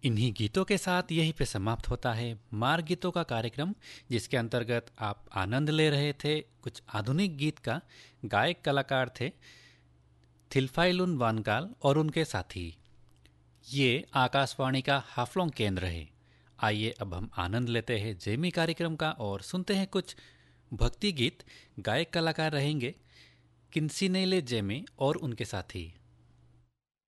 इन्हीं गीतों के साथ यहीं पे समाप्त होता है मार्ग गीतों का कार्यक्रम, जिसके अंतर्गत आप आनंद ले रहे थे कुछ आधुनिक गीत का। गायक कलाकार थे थिल्फाइलुन वानगाल और उनके साथी। ये आकाशवाणी का हाफलोंग केंद्र है। आइए अब हम आनंद लेते हैं जेमी कार्यक्रम का और सुनते हैं कुछ भक्ति गीत। गायक कलाकार रहेंगे किन्सीनेले जेमे और उनके साथी।